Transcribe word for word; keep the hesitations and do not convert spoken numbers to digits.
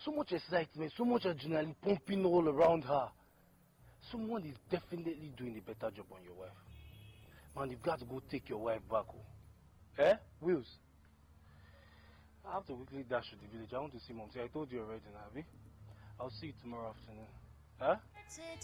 So much excitement, so much adrenaline pumping all around her. Someone is definitely doing a better job on your wife. Man, you've got to go take your wife back home. Eh? Wills? I have to quickly dash to the village. I want to see Mom. See, I told you already, Navi. I'll see you tomorrow afternoon. Huh? That's it.